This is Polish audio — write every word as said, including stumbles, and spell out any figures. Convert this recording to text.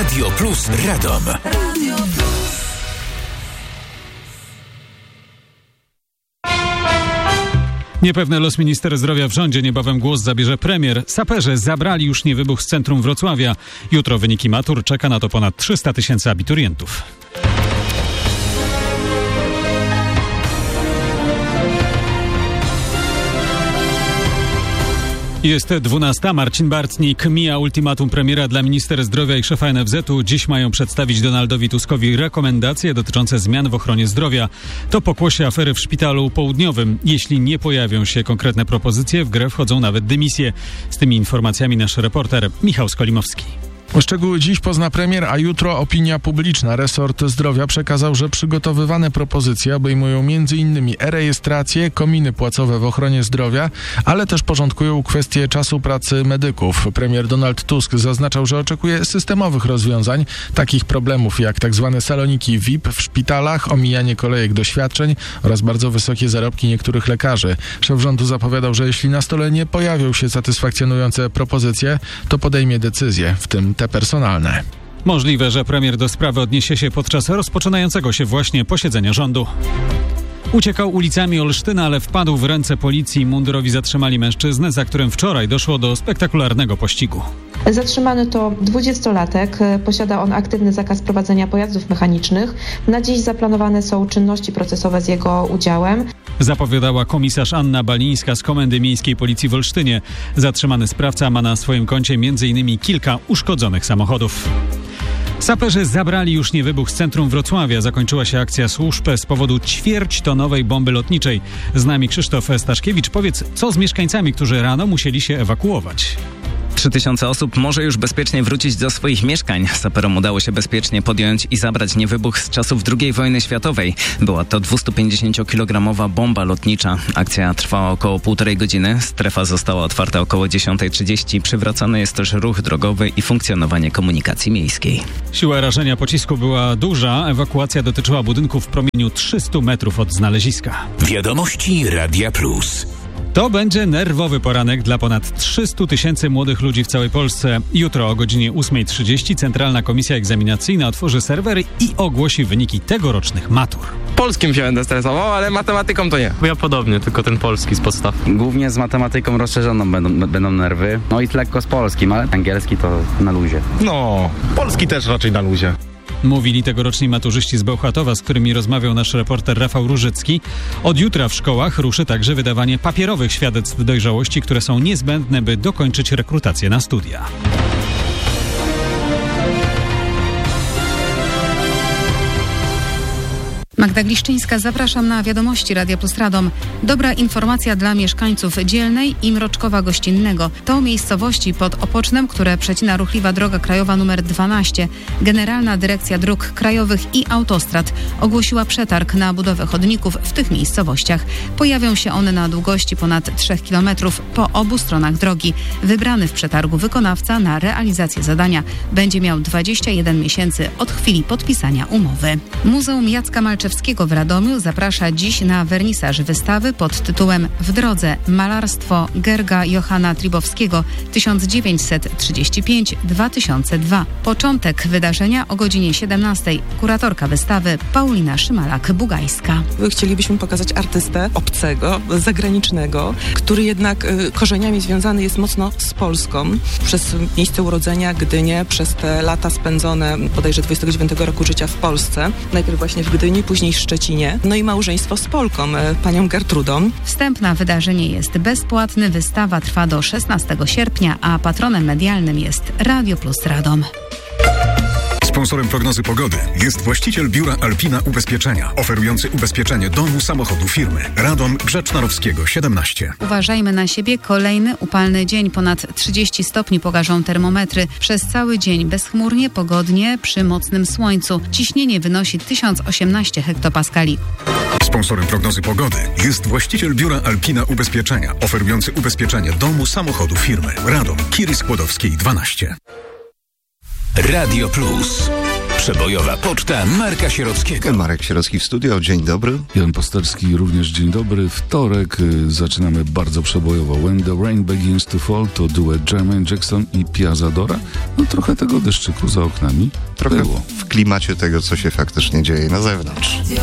Radio Plus Radom. Radio Plus. Niepewny los minister zdrowia w rządzie. Niebawem głos zabierze premier. Saperzy zabrali już niewybuch z centrum Wrocławia. Jutro wyniki matur. Czeka na to ponad trzysta tysięcy abiturientów. Jest dwunasta. Marcin Bartnik. Mija ultimatum premiera dla minister zdrowia i szefa N F Z-u. Dziś mają przedstawić Donaldowi Tuskowi rekomendacje dotyczące zmian w ochronie zdrowia. To pokłosie afery w szpitalu południowym. Jeśli nie pojawią się konkretne propozycje, w grę wchodzą nawet dymisje. Z tymi informacjami nasz reporter Michał Skolimowski. Szczegóły dziś pozna premier, a jutro opinia publiczna. Resort zdrowia przekazał, że przygotowywane propozycje obejmują m.in. e-rejestrację, kominy płacowe w ochronie zdrowia, ale też porządkują kwestie czasu pracy medyków. Premier Donald Tusk zaznaczał, że oczekuje systemowych rozwiązań, takich problemów jak tzw. saloniki V I P w szpitalach, omijanie kolejek do świadczeń oraz bardzo wysokie zarobki niektórych lekarzy. Szef rządu zapowiadał, że jeśli na stole nie pojawią się satysfakcjonujące propozycje, to podejmie decyzje, w tym te personalne. Możliwe, że premier do sprawy odniesie się podczas rozpoczynającego się właśnie posiedzenia rządu. Uciekał ulicami Olsztyna, ale wpadł w ręce policji. Mundurowi zatrzymali mężczyznę, za którym wczoraj doszło do spektakularnego pościgu. Zatrzymany to dwudziestolatek. Posiada on aktywny zakaz prowadzenia pojazdów mechanicznych. Na dziś zaplanowane są czynności procesowe z jego udziałem. Zapowiadała komisarz Anna Balińska z Komendy Miejskiej Policji w Olsztynie. Zatrzymany sprawca ma na swoim koncie między innymi kilka uszkodzonych samochodów. Saperzy zabrali już niewybuch z centrum Wrocławia. Zakończyła się akcja służb z powodu ćwierćtonowej bomby lotniczej. Z nami Krzysztof Staszkiewicz. Powiedz, co z mieszkańcami, którzy rano musieli się ewakuować? Trzy tysiące osób może już bezpiecznie wrócić do swoich mieszkań. Saperom udało się bezpiecznie podjąć i zabrać niewybuch z czasów drugiej wojny światowej. Była to dwustupięćdziesięciokilogramowa bomba lotnicza. Akcja trwała około półtorej godziny. Strefa została otwarta około dziesiąta trzydzieści. Przywracany jest też ruch drogowy i funkcjonowanie komunikacji miejskiej. Siła rażenia pocisku była duża. Ewakuacja dotyczyła budynku w promieniu trzystu metrów od znaleziska. Wiadomości Radia Plus. To będzie nerwowy poranek dla ponad trzystu tysięcy młodych ludzi w całej Polsce. Jutro o godzinie ósma trzydzieści Centralna Komisja Egzaminacyjna otworzy serwery i ogłosi wyniki tegorocznych matur. Polskim się będę stresował, ale matematyką to nie. Ja podobnie, tylko ten polski z podstaw. Głównie z matematyką rozszerzoną będą, będą nerwy. No i lekko z polskim, ale angielski to na luzie. No, polski też raczej na luzie. Mówili tegoroczni maturzyści z Bełchatowa, z którymi rozmawiał nasz reporter Rafał Różycki. Od jutra w szkołach ruszy także wydawanie papierowych świadectw dojrzałości, które są niezbędne, by dokończyć rekrutację na studia. Magda Gliszczyńska, zapraszam na wiadomości Radia Plus Radom. Dobra informacja dla mieszkańców Dzielnej i Mroczkowa Gościnnego. To miejscowości pod Opocznem, które przecina ruchliwa droga krajowa numer dwanaście. Generalna Dyrekcja Dróg Krajowych i Autostrad ogłosiła przetarg na budowę chodników w tych miejscowościach. Pojawią się one na długości ponad trzech kilometrów po obu stronach drogi. Wybrany w przetargu wykonawca na realizację zadania będzie miał dwadzieścia jeden miesięcy od chwili podpisania umowy. Muzeum Jacka Malczewskiego w Radomiu zaprasza dziś na wernisaż wystawy pod tytułem W drodze – malarstwo Gerga Johanna Tribowskiego tysiąc dziewięćset trzydziesty piąty do dwa tysiące drugiego. Początek wydarzenia o godzinie siedemnastej. Kuratorka wystawy Paulina Szymalak-Bugajska. Chcielibyśmy pokazać artystę obcego, zagranicznego, który jednak y, korzeniami związany jest mocno z Polską. Przez miejsce urodzenia Gdynię, przez te lata spędzone bodajże dwudziestego dziewiątego roku życia w Polsce. Najpierw właśnie w Gdyni, później w Szczecinie. No i małżeństwo z Polką, panią Gertrudą. Wstęp na wydarzenie jest bezpłatny. Wystawa trwa do szesnastego sierpnia, a patronem medialnym jest Radio Plus Radom. Sponsorem prognozy pogody jest właściciel biura Alpina Ubezpieczenia, oferujący ubezpieczenie domu, samochodu, firmy. Radom Grzecznorowskiego siedemnaście. Uważajmy na siebie. Kolejny upalny dzień. Ponad trzydzieści stopni pokażą termometry. Przez cały dzień bezchmurnie, pogodnie, przy mocnym słońcu. Ciśnienie wynosi tysiąc osiemnaście hektopaskali. Sponsorem prognozy pogody jest właściciel biura Alpina Ubezpieczenia, oferujący ubezpieczenie domu, samochodu, firmy. Radom Kiry Skłodowskiej dwanaście. Radio Plus. Przebojowa poczta Marka Sierockiego. Marek Sierocki w studio, dzień dobry. Jan Pasterski również dzień dobry. Wtorek y, zaczynamy bardzo przebojowo. When the Rain Begins to Fall to duet Jermaine Jackson i Pia Zadora. No trochę tego deszczyku za oknami trochę było. W klimacie tego, co się faktycznie dzieje na zewnątrz.